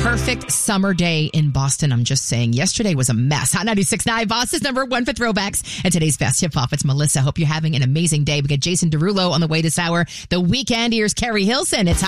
perfect summer day in Boston. I'm just saying. Yesterday was a mess. Hot 96.9, Boston's number one for throwbacks. And today's best hip-hop. It's Melissa. Hope you're having an amazing day. We got Jason Derulo on the way this hour. The Weekend. Here's Carrie Hilson. It's Hot